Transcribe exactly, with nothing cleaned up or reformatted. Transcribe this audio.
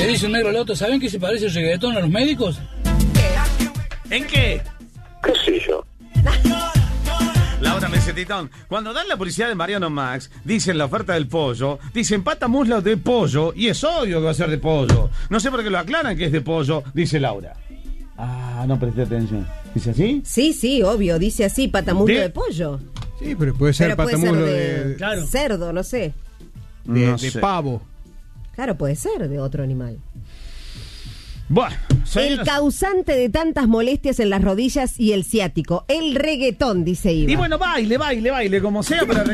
Le dice un negro al otro, ¿saben que se parece el reggaetón a los médicos? ¿En qué? ¿Qué sé yo? Laura Mesetitón, cuando dan la publicidad de Mariano Max, dicen la oferta del pollo, dicen pata muslo de pollo, y es obvio que va a ser de pollo. No sé por qué lo aclaran que es de pollo, dice Laura. Ah, no presté atención. ¿Dice así? Sí, sí, obvio, dice así, patamuslo De- de pollo. Sí, pero puede ser Pero puede ser patamuslo de, de, Claro. cerdo, no sé. de, No de sé. pavo. Claro, puede ser de otro animal. Bueno, El señoras- causante de tantas molestias en las rodillas y el ciático, el reggaetón, dice Iva. Y bueno, baile, baile, baile, como sea, pero